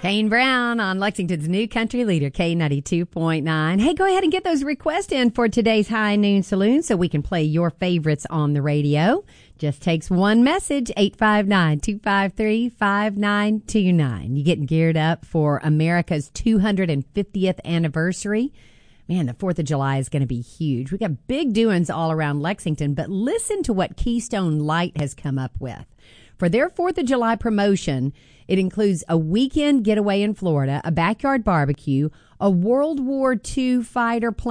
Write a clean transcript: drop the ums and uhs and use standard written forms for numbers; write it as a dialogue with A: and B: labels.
A: Kane Brown on Lexington's new country leader, K92.9. Hey, go ahead and get those requests in for today's High Noon Saloon so we can play your favorites on the radio. Just takes one message, 859-253-5929. You getting geared up for America's 250th anniversary? Man, the 4th of July is going to be huge. We got big doings all around Lexington, but listen to what Keystone Light has come up with. For their 4th of July promotion, it includes a weekend getaway in Florida, a backyard barbecue, a World War II fighter plane